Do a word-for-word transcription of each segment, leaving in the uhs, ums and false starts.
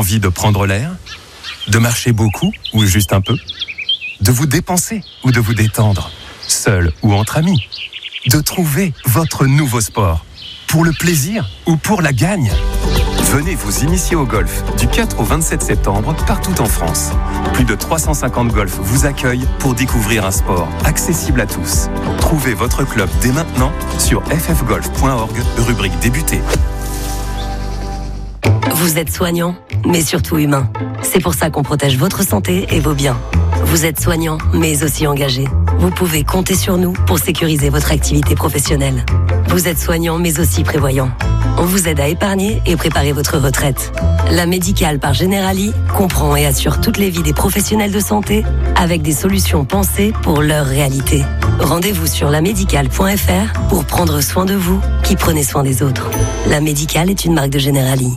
Envie de prendre l'air ? De marcher beaucoup ou juste un peu ? De vous dépenser ou de vous détendre ? Seul ou entre amis ? De trouver votre nouveau sport ? Pour le plaisir ou pour la gagne ? Venez vous initier au golf du quatre au vingt-sept septembre partout en France. Plus de trois cent cinquante golfs vous accueillent pour découvrir un sport accessible à tous. Trouvez votre club dès maintenant sur f f golf point org, rubrique débuter. Vous êtes soignant, mais surtout humain. C'est pour ça qu'on protège votre santé et vos biens. Vous êtes soignant, mais aussi engagé. Vous pouvez compter sur nous pour sécuriser votre activité professionnelle. Vous êtes soignant, mais aussi prévoyant. On vous aide à épargner et préparer votre retraite. La Médicale par Generali comprend et assure toutes les vies des professionnels de santé avec des solutions pensées pour leur réalité. Rendez-vous sur la médicale point f r pour prendre soin de vous qui prenez soin des autres. La Médicale est une marque de Generali.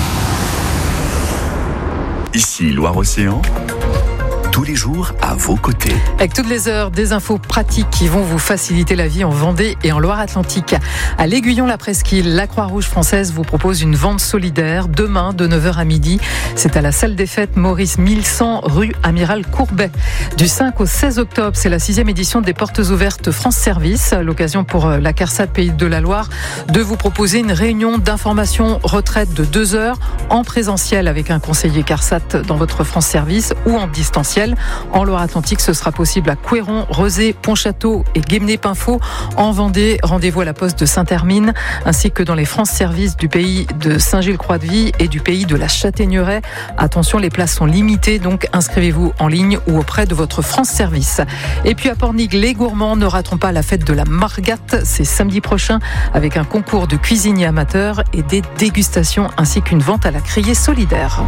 Ici Loire-Océan, tous les jours à vos côtés. Avec toutes les heures, des infos pratiques qui vont vous faciliter la vie en Vendée et en Loire-Atlantique. À l'Aiguillon-la-Presqu'île, la Croix-Rouge française vous propose une vente solidaire demain de neuf heures à midi. C'est à la salle des fêtes Maurice mille cent rue Amiral Courbet. Du cinq au seize octobre, c'est la sixième édition des Portes ouvertes France Service. L'occasion pour la CARSAT Pays de la Loire de vous proposer une réunion d'information retraite de deux heures en présentiel avec un conseiller CARSAT dans votre France Service ou en distanciel. En Loire-Atlantique, ce sera possible à Couéron, Rezé, Pontchâteau et Guémené-Pinfo. En Vendée, rendez-vous à la poste de Saint-Hermine, ainsi que dans les France-Services du pays de Saint-Gilles-Croix-de-Vie et du pays de la Châtaigneraie. Attention, les places sont limitées, donc inscrivez-vous en ligne ou auprès de votre France-Service. Et puis à Pornic, les gourmands ne rateront pas la fête de la Margate. C'est samedi prochain avec un concours de cuisiniers amateurs et des dégustations ainsi qu'une vente à la criée solidaire.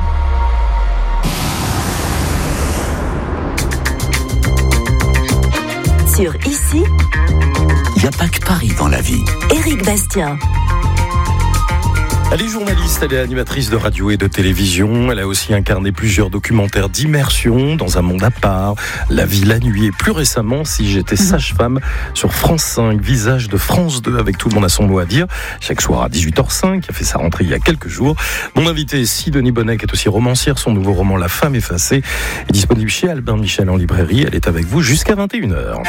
Sur Ici, Il n'y a pas que Paris dans la vie. Éric Bastien. Elle est journaliste, elle est animatrice de radio et de télévision. Elle a aussi incarné plusieurs documentaires d'immersion dans un monde à part, La vie, la nuit et plus récemment Si j'étais sage-femme sur France cinq, Visage de France deux avec Tout le monde a son mot à dire, chaque soir à dix-huit heures cinq, qui a fait sa rentrée il y a quelques jours. Mon invité est Sidonie Bonnet, qui est aussi romancière. Son nouveau roman La femme effacée est disponible chez Albin Michel en librairie. Elle est avec vous jusqu'à vingt et une heures.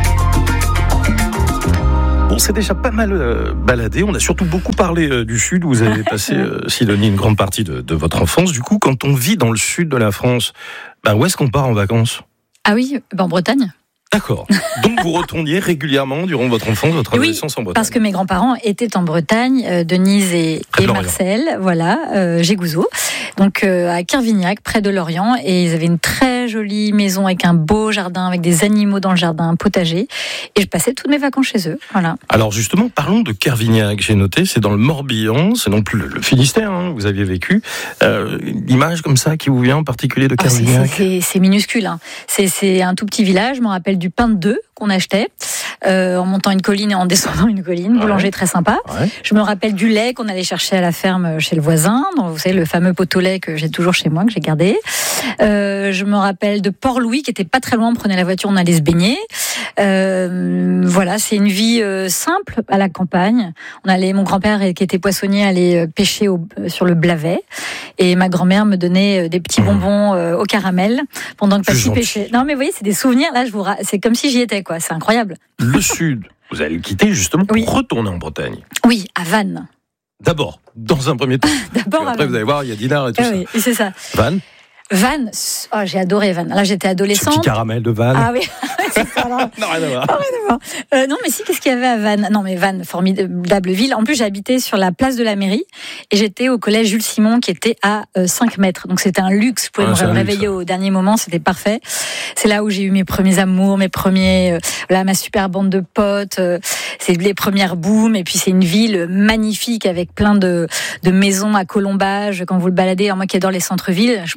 On s'est déjà pas mal euh, baladé, on a surtout beaucoup parlé euh, du Sud, où vous avez passé, euh, Sidonie, une grande partie de, de votre enfance. Du coup, quand on vit dans le Sud de la France, bah, où est-ce qu'on part en vacances ? Ah oui, ben en Bretagne. D'accord. Donc vous retourniez régulièrement durant votre enfance, votre adolescence oui, en Bretagne. Parce que mes grands-parents étaient en Bretagne, euh, Denise et, et Marcel, voilà, euh, Gégouzeau, donc euh, à Kervignac, près de Lorient, et ils avaient une très jolie maison avec un beau jardin, avec des animaux dans le jardin, un potager, et je passais toutes mes vacances chez eux, voilà. Alors justement, parlons de Kervignac, j'ai noté, c'est dans le Morbihan, c'est non plus le Finistère, hein, vous aviez vécu, euh, une image comme ça qui vous vient en particulier de Kervignac ? Oh, c'est, c'est, c'est minuscule, hein. c'est, c'est un tout petit village, je me rappelle du pain de deux qu'on achetait euh, en montant une colline et en descendant une colline, ouais. Boulanger très sympa. Ouais. Je me rappelle du lait qu'on allait chercher à la ferme chez le voisin, donc, vous savez, le fameux pot au lait que j'ai toujours chez moi, que j'ai gardé. Euh, je me rappelle de Port-Louis qui était pas très loin, on prenait la voiture, on allait se baigner. Euh, voilà, c'est une vie euh, simple à la campagne. On allait, mon grand-père qui était poissonnier allait pêcher au, sur le Blavet et ma grand-mère me donnait des petits bonbons euh, au caramel pendant que papy pêchait. Non mais vous voyez, c'est des souvenirs, là je vous ra... c'est comme si j'y étais quoi, c'est incroyable. Le Sud, vous allez le quitter justement pour oui. retourner en Bretagne. Oui, à Vannes. D'abord, dans un premier temps. D'abord après, vous allez voir, il y a Dinard et tout ah, ça. Oui, c'est ça. Vannes. Vannes, oh, j'ai adoré Vannes. Là, j'étais adolescente. Ce petit caramel de Vannes. Ah oui, c'est ça. Non, non, rien à voir. Non, rien à voir. Euh, non, mais si, qu'est-ce qu'il y avait à Vannes ? Non, mais Vannes, formidable ville. En plus, j'habitais sur la place de la mairie et j'étais au collège Jules Simon qui était à euh, cinq mètres. Donc, c'était un luxe. Vous pouvez ah, me réveiller luxe, au dernier moment. C'était parfait. C'est là où j'ai eu mes premiers amours, mes premiers, euh, là, ma super bande de potes. Euh, c'est les premières booms. Et puis, c'est une ville magnifique avec plein de, de maisons à colombage. Quand vous le baladez, alors moi qui adore les centres-villes, je pense que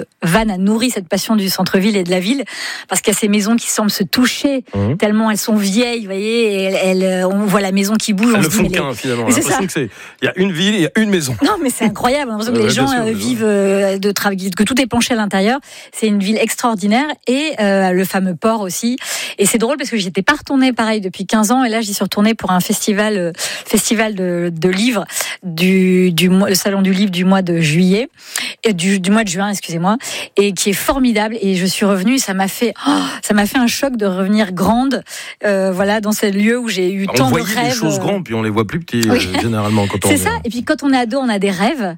Vannes a nourri cette passion du centre-ville et de la ville, parce qu'il y a ces maisons qui semblent se toucher, mmh. tellement elles sont vieilles, vous voyez, et elles, elles, on voit la maison qui bouge. Elles on le se font dit, qu'un, les... finalement. J'ai l'impression que c'est, il y a une ville, il y a une maison. Non, mais c'est incroyable. On a l'impression que ouais, les gens sûr, euh, vivent euh, de travail, que tout est penché à l'intérieur. C'est une ville extraordinaire, et euh, le fameux port aussi. Et c'est drôle parce que j'étais pas retournée pareil depuis quinze ans, et là j'y suis retournée pour un festival, euh, festival de, de livres du, du mois, le salon du livre du mois de juillet, et du, du mois de juin, excusez-moi, et qui est formidable. Et je suis revenue, ça m'a fait, oh, ça m'a fait un choc de revenir grande, euh, voilà, dans ce lieu où j'ai eu on tant de rêves. On voyait les choses grandes, puis on les voit plus petits oui. euh, généralement quand on. C'est ça. Et puis quand on est ado, on a des rêves.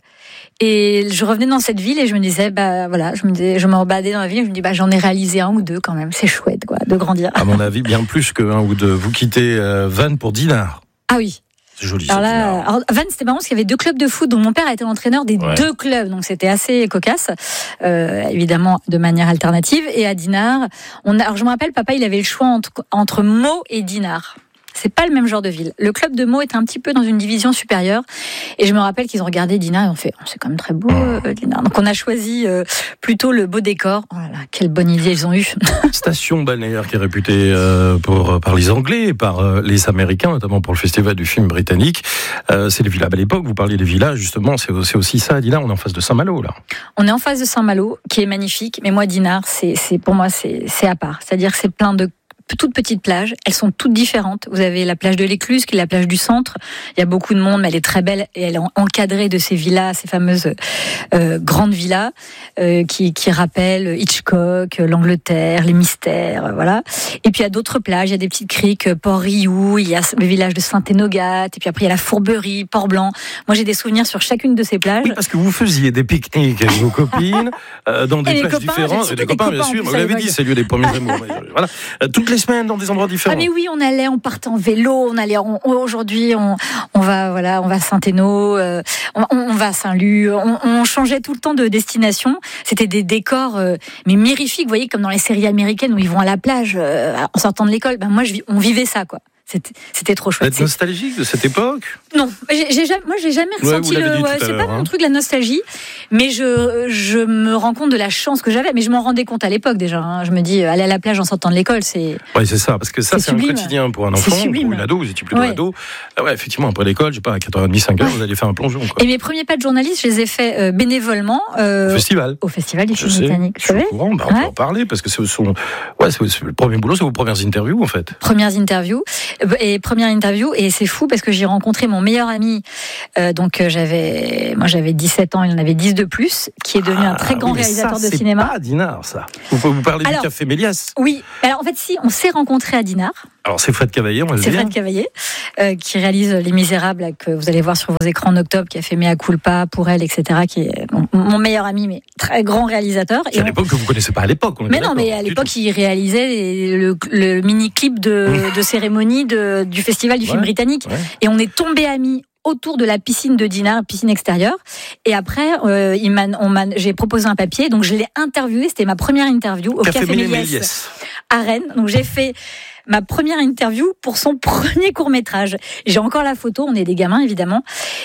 Et je revenais dans cette ville et je me disais, bah voilà, je me disais, je me rebadais dans la ville. Et je me dis, bah j'en ai réalisé un ou deux quand même. C'est chouette, quoi, de grandir. À mon avis, bien plus qu'un ou deux. Vous quittez euh, Vannes pour Dinard. Ah oui. C'est joli. Alors là, alors, Vannes, c'était marrant parce qu'il y avait deux clubs de foot dont mon père était l'entraîneur des ouais. deux clubs, donc c'était assez cocasse, euh, évidemment de manière alternative. Et à Dinard, on a, alors je me rappelle, papa, il avait le choix entre, entre Meaux et Dinard. C'est pas le même genre de ville. Le club de Meaux est un petit peu dans une division supérieure. Et je me rappelle qu'ils ont regardé Dinard et ont fait, oh, c'est quand même très beau, euh, Dinard. Donc on a choisi euh, plutôt le beau décor. Oh là là, quelle bonne idée ils ont eue. Station balnéaire qui est réputée euh, pour, par les Anglais et par euh, les Américains, notamment pour le festival du film britannique. Euh, c'est les villages. À l'époque, vous parliez des villages, justement, c'est, c'est aussi ça à Dinard. On est en face de Saint-Malo, là. On est en face de Saint-Malo, qui est magnifique. Mais moi, Dinard, c'est, c'est, pour moi, c'est, c'est à part. C'est-à-dire que c'est plein de toutes petites plages, elles sont toutes différentes. Vous avez la plage de l'Écluse, qui est la plage du centre. Il y a beaucoup de monde, mais elle est très belle et elle est encadrée de ces villas, ces fameuses euh, grandes villas euh, qui, qui rappellent Hitchcock, l'Angleterre, les mystères, euh, voilà. Et puis il y a d'autres plages, il y a des petites criques, Port-Riou, il y a le village de Saint-Énogat, et puis après il y a la Fourberie, Port-Blanc. Moi j'ai des souvenirs sur chacune de ces plages. Oui, parce que vous faisiez des pique-niques avec vos copines euh, dans des et plages copains, différentes. des, des copains, copains, bien sûr. Vous l'avez dit, c'est le lieu des premiers amours. Voilà. Toutes les semaines dans des endroits différents. Ah mais oui, on allait, on partait en vélo, on allait on, aujourd'hui on, on va voilà, on va à Saint-Éno, euh, on, on va à Saint-Lô, on, on changeait tout le temps de destination. C'était des décors euh, mais mirifiques, vous voyez, comme dans les séries américaines où ils vont à la plage euh, en sortant de l'école. Ben moi je on vivait ça, quoi. C'était, c'était trop chouette. Vous êtes nostalgique de cette époque ? Non, j'ai, j'ai jamais, moi j'ai jamais ressenti ouais, le. Ouais, c'est pas hein. mon truc la nostalgie, mais je je me rends compte de la chance que j'avais. Mais je m'en rendais compte à l'époque déjà. Hein. Je me dis aller à la plage en sortant de l'école, c'est. Oui, c'est ça, parce que ça c'est, c'est un quotidien pour un enfant, pour une ado. Vous étiez plutôt ouais. ado. Ah ouais, effectivement, après l'école, je sais pas, à quatre heures trente, cinq heures, vous allez faire un plongeon. Quoi. Et mes premiers pas de journaliste, je les ai faits euh, bénévolement. Euh, au festival. Au festival du film sais, britannique. Je suis au courant, bah, on ouais. peut en parler parce que c'est son. Ouais, c'est, c'est le premier boulot, c'est vos premières interviews en fait. Premières interviews et première interview, et c'est fou parce que j'ai rencontré mon meilleur ami, euh, donc euh, j'avais, moi j'avais dix-sept ans, il en avait dix de plus, qui est devenu ah, un très grand oui, réalisateur ça, de cinéma. C'est pas à Dinard, ça. Vous, vous parlez alors, du Café Méliès. Oui, alors en fait si, on s'est rencontrés à Dinard. Alors c'est Fred Cavaillé, on va le C'est dire. Fred Cavaillé, euh, qui réalise Les Misérables, que vous allez voir sur vos écrans en octobre, qui a fait Mea Culpa, Pour elle, et cetera, qui est mon, mon meilleur ami, mais très grand réalisateur. C'est à l'époque on... que vous connaissez pas à l'époque. On mais non, mais à l'époque il réalisait le, le mini-clip de, de cérémonie de, du festival du film ouais, britannique. Ouais. Et on est tombés amis autour de la piscine de Dinard, piscine extérieure. Et après, euh, il m'a, on m'a, j'ai proposé un papier, donc je l'ai interviewé. C'était ma première interview au Café, Café Méliès à Rennes. Donc j'ai fait ma première interview pour son premier court-métrage. J'ai encore la photo, on est des gamins évidemment.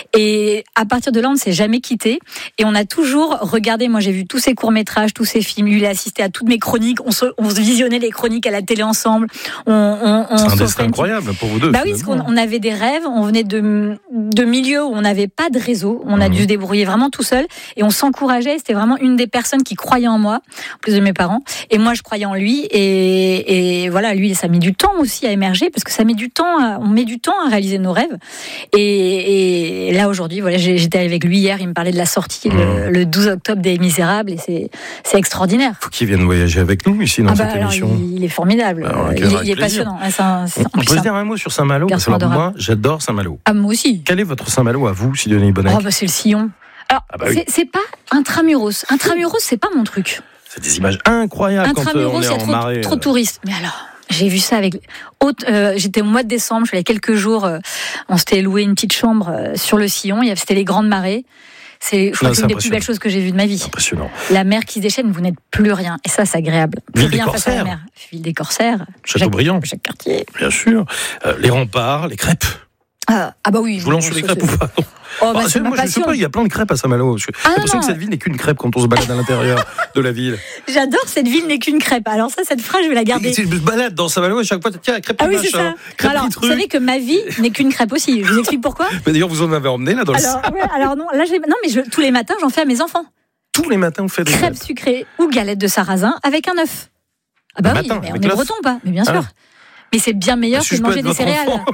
Et à partir de là, on ne s'est jamais quitté. Et on a toujours regardé, moi j'ai vu tous ses courts-métrages, tous ses films, lui il a assisté à toutes mes chroniques, on se, on se visionnait les chroniques à la télé ensemble. On, on, on C'est un destin incroyable pour vous deux. Bah oui, parce qu'on on avait des rêves, on venait de, de milieux où on n'avait pas de réseau, on a mmh. dû se débrouiller vraiment tout seul. Et on s'encourageait, c'était vraiment une des personnes qui croyait en moi, en plus de mes parents. Et moi je croyais en lui. Et, et voilà, lui ça a mis du temps aussi à émerger parce que ça met du temps à, on met du temps à réaliser nos rêves et, et là aujourd'hui voilà j'étais avec lui hier, il me parlait de la sortie mmh. le, le douze octobre des Misérables et c'est, c'est extraordinaire. Faut qu'il vienne voyager avec nous ici dans ah bah cette alors, émission. Il, il est formidable, alors, il, il est passionnant. C'est un, c'est, on peut se dire un mot sur Saint-Malo parce que moi j'adore Saint-Malo. Ah moi aussi. Quel est votre Saint-Malo à vous, Sidonie Bonnec? Oh bah c'est le sillon. Alors ah bah oui. c'est, c'est pas Intramuros. Intramuros c'est pas mon truc. C'est des images incroyables Intramuros, quand euh, on est en trop, marée. Trop touristes. Mais alors. J'ai vu ça avec. Euh, j'étais au mois de décembre, je suis allée quelques jours. Euh, on s'était loué une petite chambre euh, sur le Sillon. C'était les grandes marées. C'est, je crois, non, c'est une des plus belles choses que j'ai vues de ma vie. Impressionnant. La mer qui se déchaîne, vous n'êtes plus rien. Et ça, c'est agréable. Plus rien face à la mer. Ville des Corsaires. Chateaubriand. Chaque quartier. Bien sûr. Euh, les remparts, les crêpes. Ah, ah bah oui. Je vous lance sur les crêpes ou pas? Oh, bah, ah, c'est moi, je sais pas, il y a plein de crêpes à Saint-Malo. J'ai ah, l'impression non. que cette ville n'est qu'une crêpe quand on se balade à l'intérieur de la ville. J'adore cette ville n'est qu'une crêpe. Alors ça, cette phrase, je vais la garder. Je me balade dans Saint-Malo et chaque fois, tiens, crêpe ah oui, machin, c'est ça. crêpe Alors, vous savez que ma vie n'est qu'une crêpe aussi. Je vous explique pourquoi. Mais d'ailleurs, vous en avez emmené là dans alors, le ouais, alors non, là, j'ai... non, mais je... tous les matins, j'en fais à mes enfants. Tous les matins, on fait des crêpes sucrées ou galettes de sarrasin avec un œuf. Ah bah le oui, matin, mais on avec est l'œuf. breton pas. Mais bien sûr. Ah. Mais c'est bien meilleur Si que je de peux manger être des votre céréales. enfant.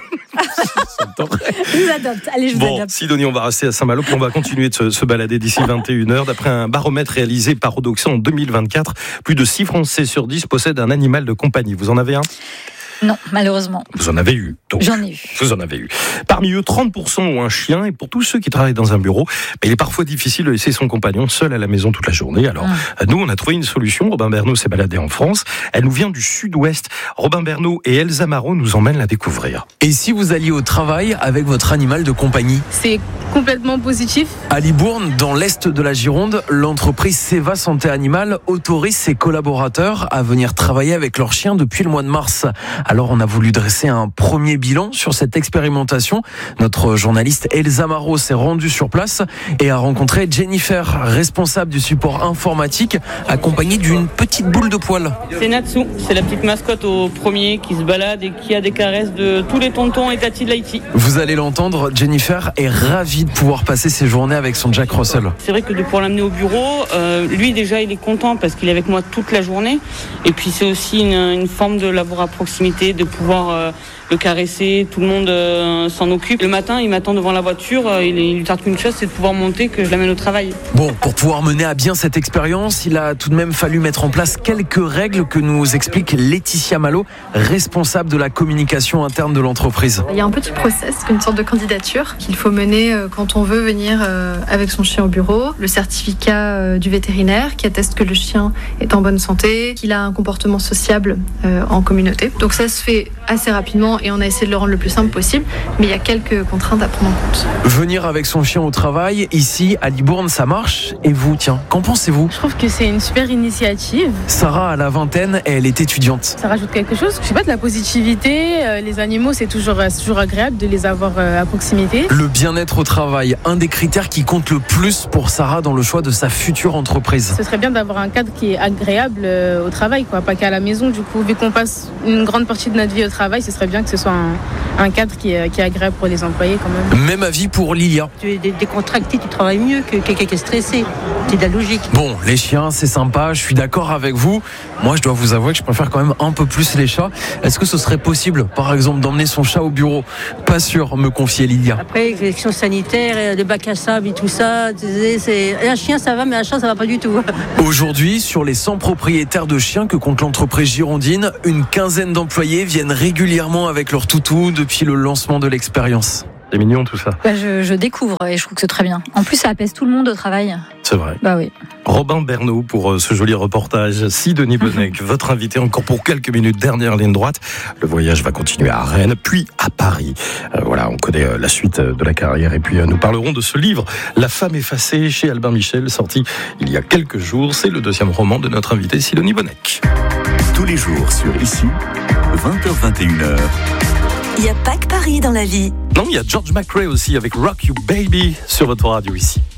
Je vous adopte. Allez, je vous Bon, adopte. Sidonie, on va rester à Saint-Malo, puis on va continuer de se, se balader d'ici vingt et une heures. D'après un baromètre réalisé par Odoxa en deux mille vingt-quatre, plus de six Français sur dix possèdent un animal de compagnie. Vous en avez un? Non, malheureusement. Vous en avez eu. Donc, J'en ai eu. Vous en avez eu. Parmi eux, trente pour cent ont un chien. Et pour tous ceux qui travaillent dans un bureau, il est parfois difficile de laisser son compagnon seul à la maison toute la journée. Alors, ah. nous, on a trouvé une solution. Robin Bernot s'est baladé en France. Elle nous vient du sud-ouest. Robin Bernot et Elsa Marot nous emmènent la découvrir. Et si vous alliez au travail avec votre animal de compagnie? C'est complètement positif. À Libourne, dans l'est de la Gironde, l'entreprise Seva Santé Animale autorise ses collaborateurs à venir travailler avec leur chien depuis le mois de mars. Alors on a voulu dresser un premier bilan sur cette expérimentation. Notre journaliste Elsa Marot s'est rendue sur place et a rencontré Jennifer, responsable du support informatique, accompagnée d'une petite boule de poil. C'est Natsu, c'est la petite mascotte au premier qui se balade et qui a des caresses de tous les tontons et tatis de l'Haïti. Vous allez l'entendre, Jennifer est ravie de pouvoir passer ses journées avec son Jack Russell. C'est vrai que de pouvoir l'amener au bureau, euh, lui déjà il est content parce qu'il est avec moi toute la journée. Et puis c'est aussi une, une forme de l'avoir à proximité, de pouvoir euh, le caresser, tout le monde euh, s'en occupe. Le matin, il m'attend devant la voiture, euh, il, il lui tarde qu'une chose, c'est de pouvoir monter, que je l'amène au travail. Bon, pour pouvoir mener à bien cette expérience, il a tout de même fallu mettre en place quelques règles que nous explique Laetitia Malo, responsable de la communication interne de l'entreprise. Il y a un petit process, une sorte de candidature qu'il faut mener quand on veut venir avec son chien au bureau. Le certificat du vétérinaire qui atteste que le chien est en bonne santé, qu'il a un comportement sociable en communauté. Donc ça se fait assez rapidement et on a essayé de le rendre le plus simple possible, mais il y a quelques contraintes à prendre en compte. Venir avec son chien au travail, ici à Libourne, ça marche. Et vous, tiens, qu'en pensez-vous? Je trouve que c'est une super initiative. Sarah a la vingtaine et elle est étudiante. Ça rajoute quelque chose, je sais pas, de la positivité. Euh, les animaux, c'est toujours, c'est toujours agréable de les avoir euh, à proximité. Le bien-être au travail, un des critères qui compte le plus pour Sarah dans le choix de sa future entreprise. Ce serait bien d'avoir un cadre qui est agréable euh, au travail, quoi, pas qu'à la maison. Du coup, vu qu'on passe une grande partie de notre vie au travail, ce serait bien que ce soit un, un cadre qui est, qui est agréable pour les employés quand même. Même avis pour Lilia. Tu es décontracté, tu travailles mieux que quelqu'un qui est stressé. C'est de la logique. Bon, les chiens, c'est sympa, je suis d'accord avec vous. Moi, je dois vous avouer que je préfère quand même un peu plus les chats. Est-ce que ce serait possible, par exemple, d'emmener son chat au bureau? Pas sûr, me confiait Lilia. Après, les questions sanitaires, le bac à sable et tout ça, c'est... un chien ça va, mais un chat ça va pas du tout. Aujourd'hui, sur les cent propriétaires de chiens que compte l'entreprise girondine, une quinzaine d'employés viennent régulièrement avec leur toutou depuis le lancement de l'expérience. C'est mignon tout ça. Bah, je, je découvre et je trouve que c'est très bien. En plus, ça apaise tout le monde au travail. C'est vrai. Bah oui. Robin Bernot pour euh, ce joli reportage. Sidonie Bonnec, votre invité encore pour quelques minutes, dernière ligne droite. Le voyage va continuer à Rennes, puis à Paris. Euh, voilà, on connaît euh, la suite de la carrière. Et puis euh, nous parlerons de ce livre, La femme effacée, chez Albin Michel, sorti il y a quelques jours. C'est le deuxième roman de notre invité Sidonie Bonnec. Tous les jours sur Ici, vingt heures vingt et une heures. Il n'y a pas que Paris dans la vie. Non, il y a George McRae aussi avec Rock You Baby sur votre radio ici.